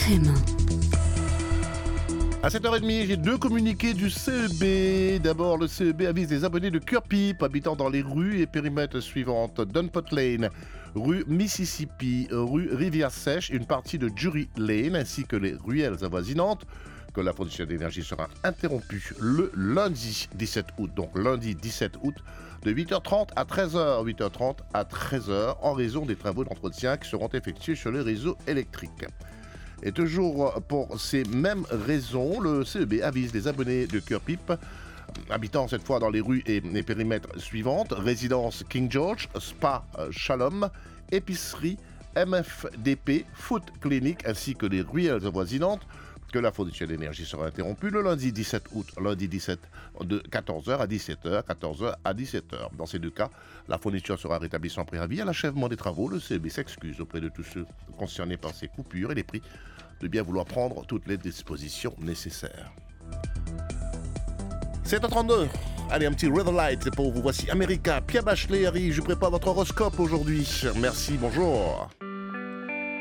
RM. À 7h30, j'ai deux communiqués du CEB. D'abord, le CEB avise les abonnés de Curpip habitant dans les rues et périmètres suivantes: Dunpot Lane, rue Mississippi, rue Rivière-Sèche et une partie de Drury Lane, ainsi que les ruelles avoisinantes, que la fourniture d'énergie sera interrompue le lundi 17 août, donc lundi 17 août, de 8h30 à 13h, 8h30 à 13h, en raison des travaux d'entretien qui seront effectués sur le réseau électrique. Et toujours pour ces mêmes raisons, le CEB avise les abonnés de Curpip, habitant cette fois dans les rues et les périmètres suivantes: résidence King George, Spa Shalom, épicerie, MFDP, Foot Clinic, ainsi que les ruelles avoisinantes, que la fourniture d'énergie sera interrompue le lundi 17 août, lundi 17 de 14h à 17h, 14h à 17h. Dans ces deux cas, la fourniture sera rétablie sans préavis. À l'achèvement des travaux, le CEB s'excuse auprès de tous ceux concernés par ces coupures et les prix de bien vouloir prendre toutes les dispositions nécessaires. 7h32. Allez, un petit Red Light, c'est pour vous. Voici America, Pierre Bachelet arrive. Je prépare votre horoscope aujourd'hui. Merci, bonjour.